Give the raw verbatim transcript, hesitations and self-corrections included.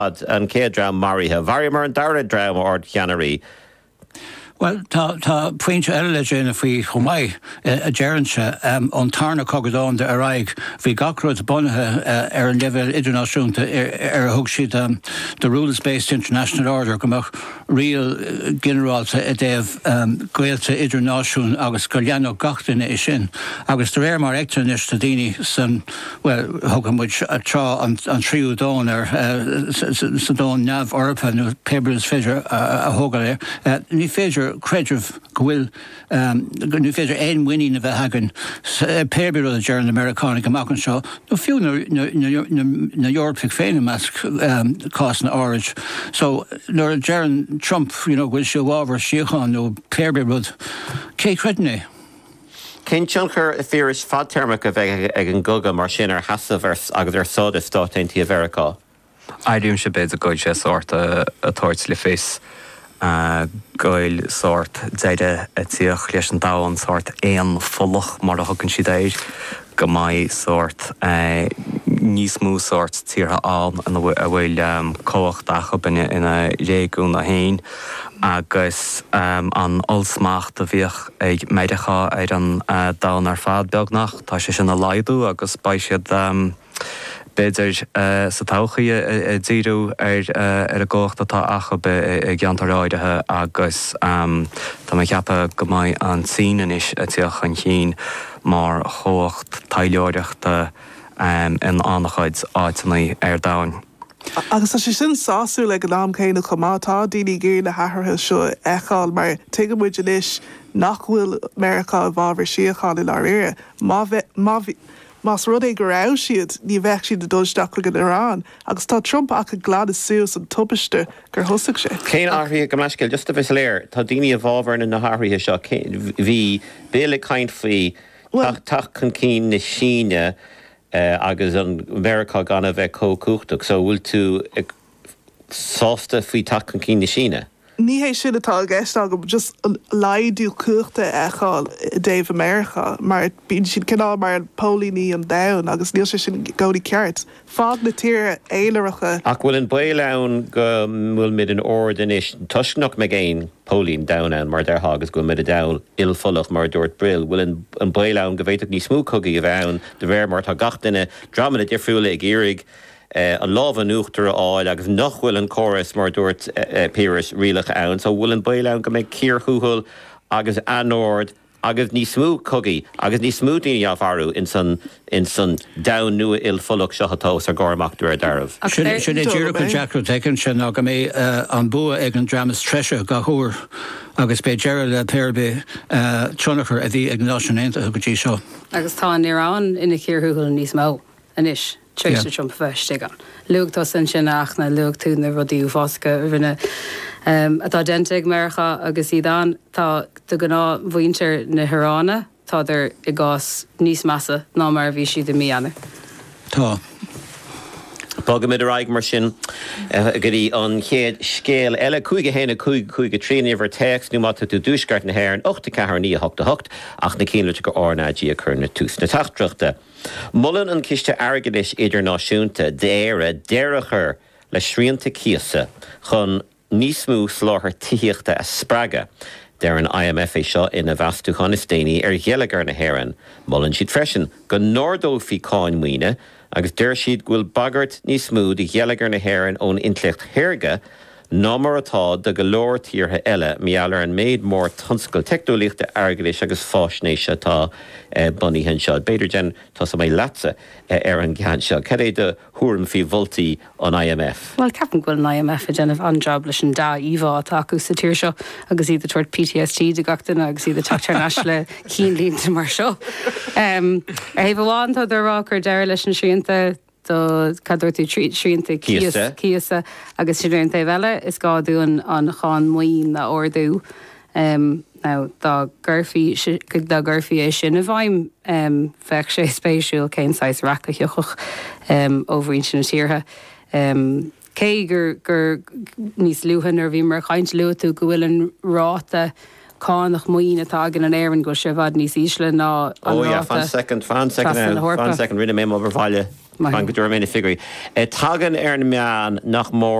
an céad drám marithe. Bhair mar an dara drám ort cheannarí. Well, tá tá pointe eile déanana faoi chomáid a dearanse an tarna cogadán de araig bhí gacrúd bunathe ar an level idirnáisiúnta ar a thug siad the rules-based international order gomach rial generálta a déobh gaolta idirnáisiún agus go leanú gachtainna is sin. Agus de réir mar eicteannis tá daoine san, well, thugam muid trá an tríú dón ar sa dón neamh Orpa nó Pebbles féidir a thugáil ar. Ní féidir crediv gohfuil nu féidir ein winning na bheith hagan péirbí a dearan Americanig amach an seo nó fiú na Europig féin mas cás na áid. So nuair a dearan Trump, you know, bhfuil siú ábhar siocháin nó péirbí rud cé credné. Cén tionchar a fíris fad termach a bheith ag an goga mar sin ar hasamh agus ar sód is státaintí a Vericá? Aidím se beidir goid sé sort a toirt le fés. Uh, goil sort deide a tíoch leis an dáhan sort éon folloch mar a thugann siad éid go mai sort uh, níos mú sort tíortha an an a bhfuil um, cóach dacha ina ina réún a hain agus um, an olsmacht a bhíoch ag meidecha ar an uh, dáhan ar fad beagnach tá sé sin na laidú agus ba siad um, beidir uh, sa tauchaí a díú ar ar a ggócht atá acha be i gceantaráidethe agus um, tá mé ceappa go mbeidh an sínan is a tíoch an chin mar chócht tailleoireachta um, in annachchaid áitina ar dáin. Agus tá sé sin sáú le an am chéine chumátá daoine géir na hathartha seo eáil mar tuige muid inis nach bhfuil America bhábhar siocháil i láir má Mas rud é go rá siad ní bheith siad a dulteach le an Irán, agus tá Trump ach a glad suas an tubaiste gur thosaigh sé. Cén áthraí go meisceil just a bheits léir, tá daoine a bhábhar na hatharthaithe seo bhí béle caint faoi tacht chun cín na Síne agus an America gan a bheith cócúchtach, so bhfuil tú sásta faoi tacht chun cín na Síne? Ní hé sin atá gist agam just laidú cuachta eáil Dave America, mar bín sin cinál mar an pólíní an dain agus níl sé sin ggóí ceart. Fád na tíre éileiricha. Ach bhfuil an bailán go bhfuil mid an ordan is tuisnach me géin pólín danan mar d agus go mid a dail ilfolach mar dúirt bril. Bhfuil an bailán go bhéiteach ní smú cogaí a bheann de bhéir mar tá gachtainna dramana difriúla ag irig Uh, a lábhan nuachtar áil agus nach bhfuil an choras mar dúirt uh, uh, Píris rialach ann, so bhfuil an bailán go méid cíorthúthúil agus anord agus ní smú cogaí agus ní smú daoine a bharú in san in san dain nua ilfolach seochatós ar gcóramachú ar darbh. Sin é dúra go Jackú teann sin a go mé an bua ag an dramas treise go thuair agus bé deire le péirbí tronachar a bhí ag náisiúnta go dtí seo. Agus tá an Irán ina cíorthúil níos mó inis. Tréiste Trump festigan. Luúgtá san sin achna luúg tú na rodíú fásca rinne atá dente ag America agus iad tá do gná bhaintear na Hirána tá idir i gás níos massa ná mar bhí siad a míana. Tá. Bogam idir aig mar sin gurí an chéad scéal eile cúige héna cúig cúige tríní bhar text nó mata tú dúsgart na hhéir an ochta cehar ní hochta hocht ach na cíanúte go ornádí a chur na tús na tachtreachta. Mullen an ciste airgeis idirnáisiúnta d'éire deirechar le sríanta cíasa chun níos mú sláthair tííochta a spraga. Deir an I M F é seo ina bheastú Conistéine ar dhéalagar na hhéireann. Mullen siad freisin go nódóí cáin muoine agus deir siad ghfuil bagart níos mú de dhéalagar na hhéireann ón intlecht Héirge ná mar atá de go leor tíortha eile meallar an méid mór tunscail teictúlaíochta airgeis agus fásnéise tá bunaí hen seo. Beidir gen tá sa mé leatsa ar an gceann seo. Cad é de thuairm fí bhultaí an I M F? Well, ceapan ghfuil an I M F a déanamh anjob leis an dá íomhá acu sa tíir seo agus iad a tuairt P T S D de gachtainna agus iad a teachtar neis le cíonlínta mar seo. Um, a heh bháin tá rá gur deir leis an sríanta do cadúirtí sríanta cíasa agus sríanta bheile is gá dúin an cháin muoin na ordú. Um, now, dá gurfií dá gurfií é sin a bhaim um, feic sé spéisiúil cén sais racha chuch um, óhríonn sin na tíortha. Um, cé gur gur níos luúhan ar bhí mar chaint luú tú go bhfuil an ráta cánach muoine atá gan an éireann go sibh níos ísle ná an ráta. Oh yeah, fan second, fan second, fan second rinne mé over bhaile. Maith. An go dúir mé figurí. Tagan ar na meán nach mór